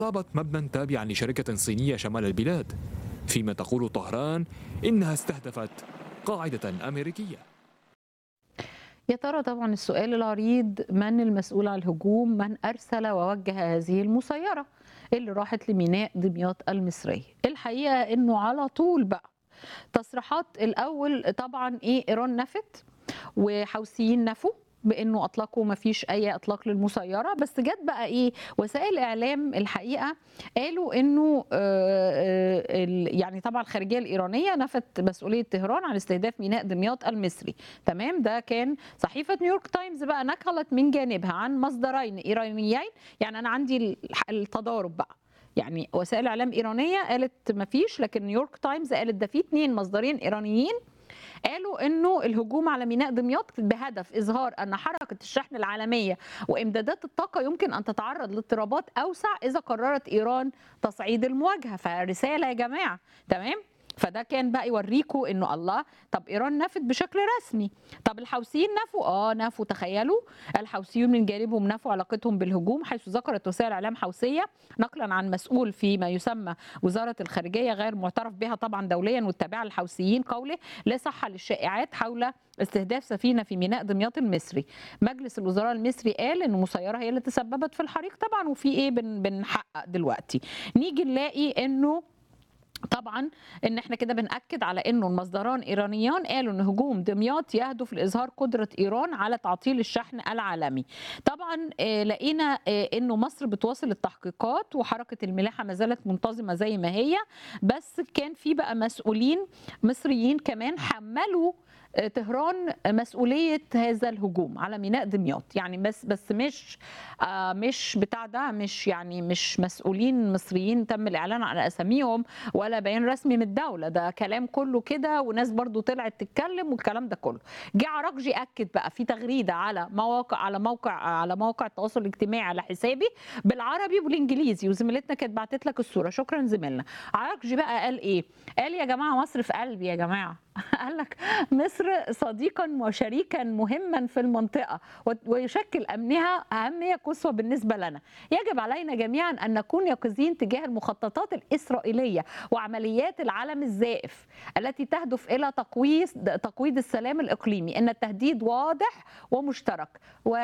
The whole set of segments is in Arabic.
أصابت مبنى تابعا لشركة صينية شمال البلاد، فيما تقول طهران إنها استهدفت قاعدة أمريكية. يا ترى طبعا السؤال العريض، من المسؤول عن الهجوم؟ من أرسل ووجه هذه المسيرة اللي راحت لميناء دمياط المصرية؟ الحقيقة إنه على طول بقى تصريحات. الأول طبعا إيران نفت وحوثيين نفوا بانه اطلقوا، ما فيش اي اطلاق للمسيره. بس جت بقى وسائل اعلام الحقيقه قالوا انه يعني طبعا الخارجيه الايرانيه نفت مسؤوليه طهران عن استهداف ميناء دمياط المصري. تمام، ده كان صحيفه نيويورك تايمز بقى نقلت من جانبها عن مصدرين ايرانيين. يعني انا عندي التضارب بقى، يعني وسائل اعلام ايرانيه قالت ما فيش، لكن نيويورك تايمز قالت ده في 2 مصدرين ايرانيين قالوا انه الهجوم على ميناء دمياط بهدف اظهار ان حركه الشحن العالميه وامدادات الطاقه يمكن ان تتعرض لاضطرابات اوسع اذا قررت ايران تصعيد المواجهه. فرساله يا جماعه. تمام. فده كان بقى يوريكوا انه الله، طب ايران نفت بشكل رسمي، طب الحوثيين نفوا نفوا. تخيلوا، الحوثيون من جانبهم نفوا علاقتهم بالهجوم، حيث ذكرت وسائل اعلام حوثيه نقلا عن مسؤول في ما يسمى وزاره الخارجيه غير معترف بها طبعا دوليا والتابعه للحوثيين قوله لا صحه للشائعات حول استهداف سفينه في ميناء دمياط المصري. مجلس الوزراء المصري قال ان مسيره هي اللي تسببت في الحريق طبعا، وفي بنحقق دلوقتي. نيجي نلاقي انه طبعا ان احنا كده بنأكد على انه المصدران ايرانيان قالوا ان هجوم دمياط يهدف لاظهار قدره ايران على تعطيل الشحن العالمي. طبعا لقينا انه مصر بتواصل التحقيقات وحركه الملاحه ما زالت منتظمه زي ما هي، بس كان في بقى مسؤولين مصريين كمان حملوا طهران مسؤوليه هذا الهجوم على ميناء دمياط. يعني بس مش بتاع ده، مش مسؤولين مصريين تم الاعلان عن اساميهم ولا بيان رسمي من الدوله، ده كلام كله كده وناس برضو طلعت تتكلم والكلام ده كله. جه عراقجي اكد بقى في تغريده على مواقع التواصل الاجتماعي على حسابي بالعربي وبالانجليزي، وزميلتنا كانت بعتت لك الصوره، شكرا زميلنا. عراقجي بقى قال ايه؟ قال يا جماعه مصر في قلبي يا جماعه. قال لك مصر صديقا وشريكا مهما في المنطقه ويشكل امنها اهميه قصوى بالنسبه لنا. يجب علينا جميعا ان نكون يقظين تجاه المخططات الاسرائيليه وعمليات العلم الزائف التي تهدف الى تقويض السلام الاقليمي. ان التهديد واضح ومشترك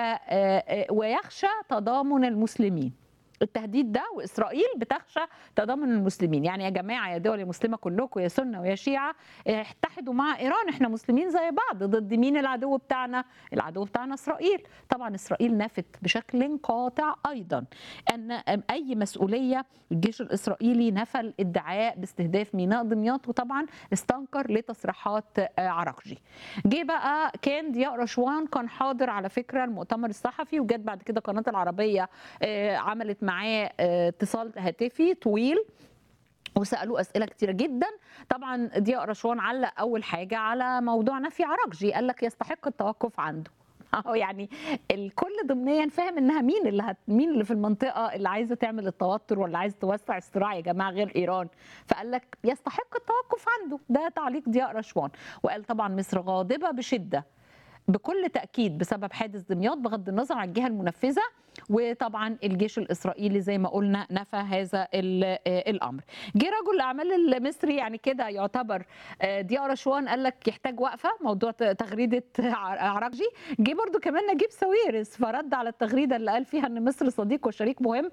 ويخشى تضامن المسلمين. التهديد ده واسرائيل بتخشى تضامن المسلمين. يعني يا جماعه يا دول مسلمه كلكم يا سنه ويا شيعه اتحدوا مع ايران، احنا مسلمين زي بعض. ضد مين العدو بتاعنا؟ العدو بتاعنا اسرائيل. طبعا اسرائيل نفت بشكل قاطع ايضا ان اي مسؤوليه. الجيش الاسرائيلي نفى الادعاء باستهداف ميناء دمياط، وطبعا استنكر لتصريحات عراقجي. جه بقى كان ضياء رشوان كان حاضر على فكره المؤتمر الصحفي، وجت بعد كده قناه العربيه عملت معاه اتصال هاتفي طويل وسالوه اسئله كتيره جدا. طبعا ضياء رشوان علق اول حاجه على موضوع نفي عراقجي، قال لك يستحق التوقف عنده. اهو يعني الكل ضمنيا فاهم انها مين اللي في المنطقه اللي عايزه تعمل التوتر ولا عايزه توسع الصراع يا جماعه غير ايران. فقال لك يستحق التوقف عنده. ده تعليق ضياء رشوان. وقال طبعا مصر غاضبه بشده بكل تأكيد بسبب حادث دمياط بغض النظر عن الجهة المنفذة. وطبعا الجيش الإسرائيلي زي ما قلنا نفى هذا الأمر. جه رجل الأعمال المصري يعني كده يعتبر ضياء رشوان قال لك يحتاج وقفة موضوع تغريدة عراقجي. جه برضو كمان نجيب ساويرس فرد على التغريدة اللي قال فيها أن مصر صديق وشريك مهم.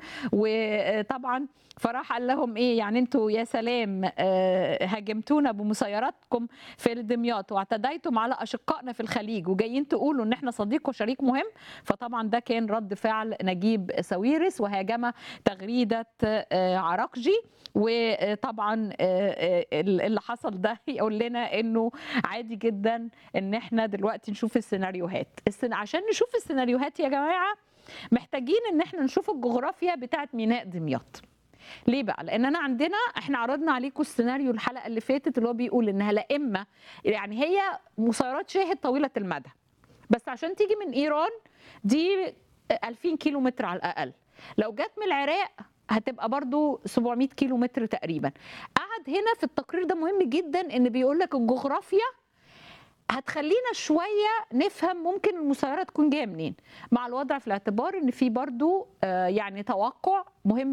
وطبعا فراح قال لهم يعني انتوا يا سلام هاجمتونا بمسيراتكم في دمياط واعتديتم على أشقائنا في الخليج وجايين تقولوا ان احنا صديق وشريك مهم. فطبعا ده كان رد فعل نجيب ساويرس وهاجم تغريده عراقجي. وطبعا اللي حصل ده يقول لنا انه عادي جدا ان احنا دلوقتي نشوف السيناريوهات. عشان نشوف السيناريوهات يا جماعه محتاجين ان احنا نشوف الجغرافيا بتاعه ميناء دمياط. ليه بقى؟ لان احنا عرضنا عليكم السيناريو الحلقه اللي فاتت اللي هو بيقول انها لا اما يعني هي مسيرات شاهد طويله المدى، بس عشان تيجي من ايران دي 2000 كيلو متر على الاقل. لو جت من العراق هتبقى برضو 700 كيلو متر تقريبا. قعد هنا في التقرير ده مهم جدا ان بيقول لك الجغرافيا هتخلينا شويه نفهم ممكن المسيره تكون جايه منين، مع الوضع في الاعتبار ان في برضو يعني توقع مهم